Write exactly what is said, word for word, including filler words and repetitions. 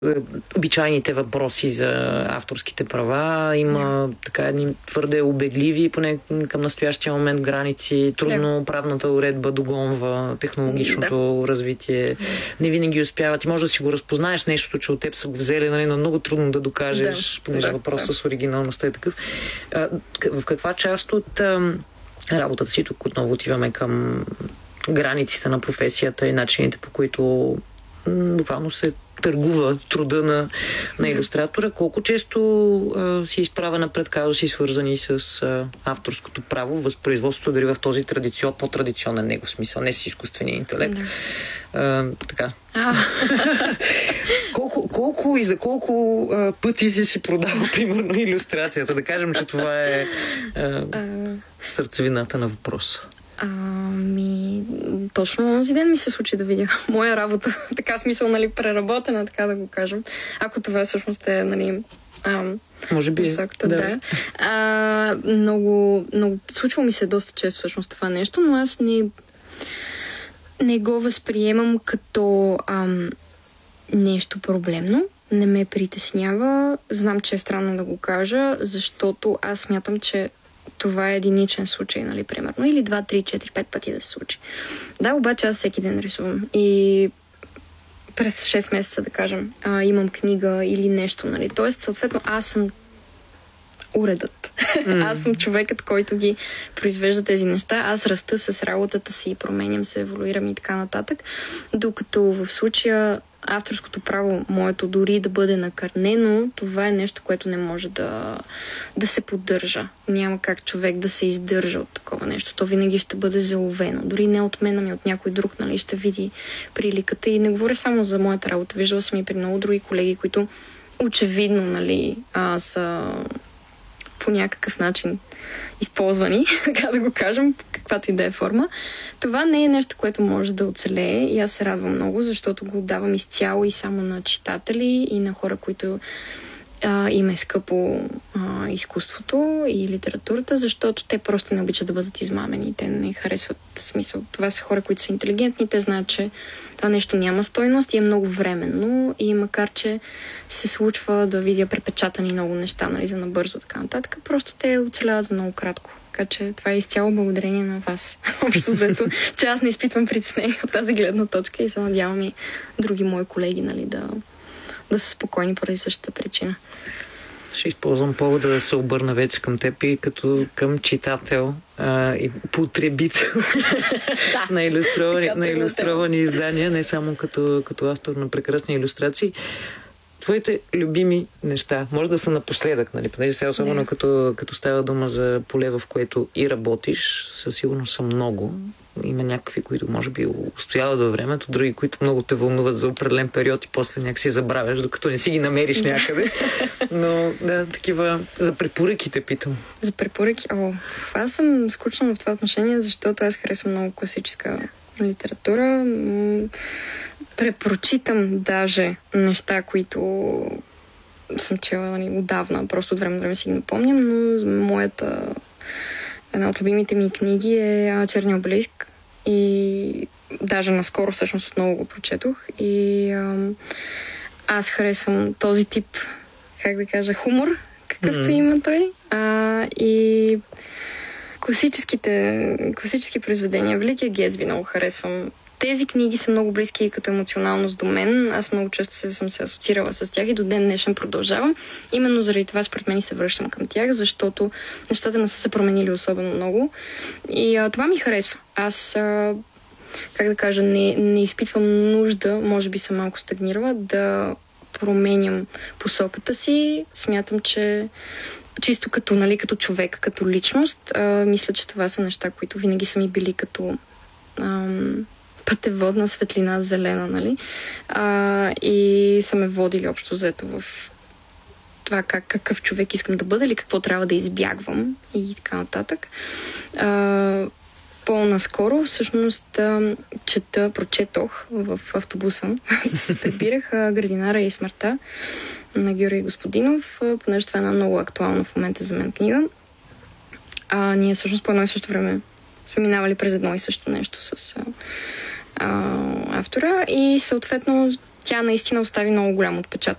обичайните въпроси за авторските права. Има yeah. така едни твърде обегливи, поне към настоящия момент, граници. Трудно yeah. правната уредба догонва технологичното yeah. развитие. Не винаги успява. Ти може да си го разпознаеш нещото, че от теб са го взели, нали, но много трудно да докажеш, yeah. понеже yeah. въпросът с оригиналността е такъв. А, в каква част от а, работата си, тук отново отиваме към границите на професията и начините, по които буквално се търгува труда на, на илюстратора. Колко често а, си изправена пред казуси, свързани с а, авторското право, възпроизводството, дори в този традицион, по-традиционен негов смисъл, не с изкуствения интелект. А, така. колко, колко и за колко а, пъти си си продава, примерно, илюстрацията? Да кажем, че това е а, сърцевината на въпроса. Ами, точно онзи ден ми се случи да видя моя работа, така смисъл, нали, преработена, така да го кажем. Ако това всъщност е, нали, ам, може би, високата, да. да. А, много, много, случва ми се доста често всъщност това нещо, но аз не, не го възприемам като ам, нещо проблемно. Не ме притеснява. Знам, че е странно да го кажа, защото аз смятам, че това е единичен случай, нали, примерно. Или два, три, четири, пет пъти да се случи. Да, обаче аз всеки ден рисувам. И през шест месеца, да кажем, а, имам книга или нещо, нали. Тоест, съответно, аз съм уредът. Mm. Аз съм човекът, който ги произвежда тези неща. Аз раста с работата си, променям се, еволюирам и така нататък. Докато в случая авторското право, моето, дори да бъде накърнено, това е нещо, което не може да, да се поддържа. Няма как човек да се издържа от такова нещо. То винаги ще бъде заловено. Дори не от мен, ами от някой друг, нали, ще види приликата. И не говоря само за моята работа. Виждала съм и при много други колеги, които очевидно, нали, а, са по някакъв начин използвани, така да го кажем, каквато и да е форма. Това не е нещо, което може да оцелее и аз се радвам много, защото го давам изцяло и само на читатели и на хора, които а, им е скъпо а, изкуството и литературата, защото те просто не обичат да бъдат измамени. Те не харесват смисъл. Това са хора, които са интелигентни, те знаят, че това нещо няма стойност и е много временно и макар, че се случва да видя препечатани много неща, нали, за набързо, така нататък, просто те оцеляват за много кратко. Така че това е изцяло благодарение на вас. Общо взето, че аз не изпитвам притеснение от тази гледна точка и се надявам и други мои колеги, нали, да, да са спокойни поради същата причина. Ще използвам повода да се обърна вече към теб и като към читател а, и потребител на илюстровани, на илюстровани издания, не само като, като автор на прекрасни илюстрации. Твоите любими неща, може да са напоследък, нали, понеже сега особено като, като става дума за поле, в което и работиш, със сигурност са много. Има някакви, които може би устояват във времето, други, които много те вълнуват за определен период и после някак си забравяш, докато не си ги намериш някъде. Но да, такива за препоръките питам. За препоръки? О, аз съм скучна в това отношение, защото аз харесвам много класическа литература. Препрочитам даже неща, които съм чела, нали, отдавна, просто от време на време си ги напомням, но моята една от любимите ми книги е Черния обелиск и даже наскоро всъщност отново го прочетох и ам, аз харесвам този тип, как да кажа, хумор, какъвто mm. има той. А, и класическите, класически произведения, Великия Гетсби много харесвам. Тези книги са много близки като емоционалност до мен. Аз много често се, съм се асоциирала с тях и до ден днешен продължавам. Именно заради това според мен и се връщам към тях, защото нещата не са се променили особено много. И а, това ми харесва. Аз, а, как да кажа, не, не изпитвам нужда, може би съм малко стагнирала, да променям посоката си. Смятам, че чисто като, нали, като човек, като личност, а, мисля, че това са неща, които винаги са ми били като ам, пътеводна светлина, зелена, нали? А, и са ме водили общо взето в това как, какъв човек искам да бъда или какво трябва да избягвам и така нататък. А, по-наскоро всъщност а, чета, прочетох в автобуса, се прибирах Градинара и смъртта на Георги Господинов, понеже това е една много актуална в момента за мен книга. А, ние всъщност по едно и също време сме минавали през едно и също нещо с а, а, автора и съответно тя наистина остави много голям отпечатък